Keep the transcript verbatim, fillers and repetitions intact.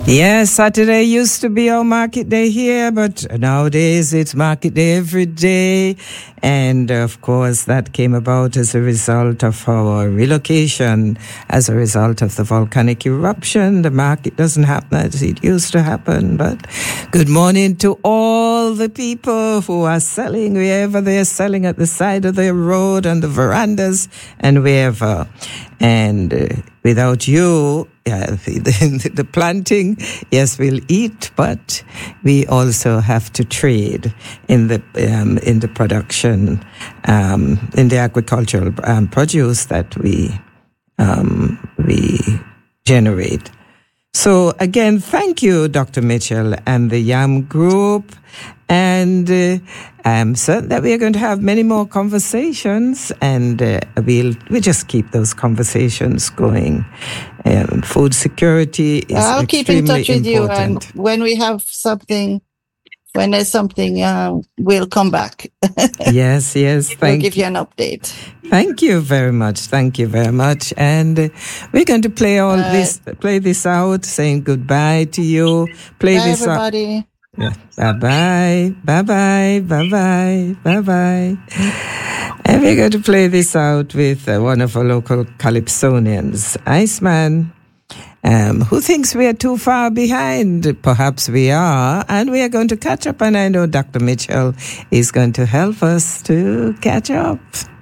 Yes, Saturday used to be our market day here, but nowadays it's market day every day. And of course, that came about as a result of our relocation, as a result of the volcanic eruption. The market doesn't happen as it used to happen. But good morning to all the people who are selling wherever they're selling, at the side of the road, on the verandas, and wherever. And uh, without you, yeah, the, the planting, yes, we'll eat, but we also have to trade in the um, in the production, um, in the agricultural um, produce that we um, we generate. So again, thank you, Doctor Mitchell and the YAM Group. And uh, I'm certain that we are going to have many more conversations, and uh, we'll we just keep those conversations going. Um, food security is I'll keep in touch with important. you, and when we have something, when there's something, uh, we'll come back. Yes, yes. Thank we'll give you an update. Thank you very much. Thank you very much. And uh, we're going to play all uh, this, play this out, saying goodbye to you. Play bye, this everybody. out. Yeah. Bye-bye, bye-bye, bye-bye, bye-bye. And we're going to play this out with uh, one of our local Calypsonians, Iceman, um, who thinks we are too far behind. Perhaps we are, and we are going to catch up, and I know Doctor Mitchell is going to help us to catch up.